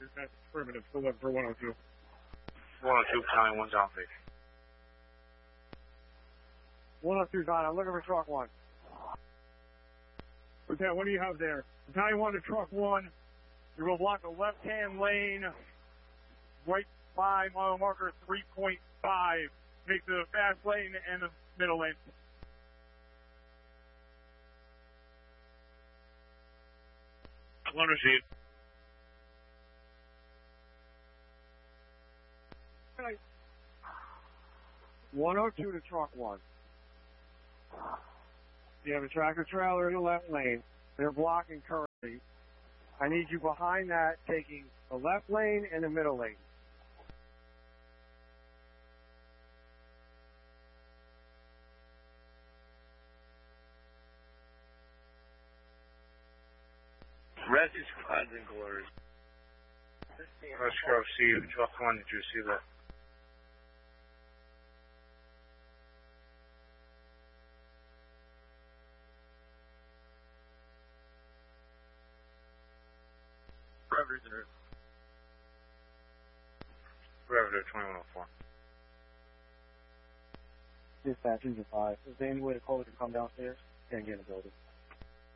That's primitive. Still looking for 102. 102, Battalion 1 down, please. 102, Don. I'm looking for truck 1. Lieutenant, what do you have there? Battalion 1 to truck 1. You're going to block the left-hand lane right by mile marker 3.5. Make the fast lane and the middle lane. One received. Right. 102 to truck 1. You have a tractor trailer in the left lane. They're blocking currently. I need you behind that, taking the left lane and the middle lane. Rescue squads and quarters. Oscar received. Truck 1, did you receive that? Predators en route. Predator 2104. Dispatch, engine 5. Is there any way the caller can come downstairs? Can't get in the building.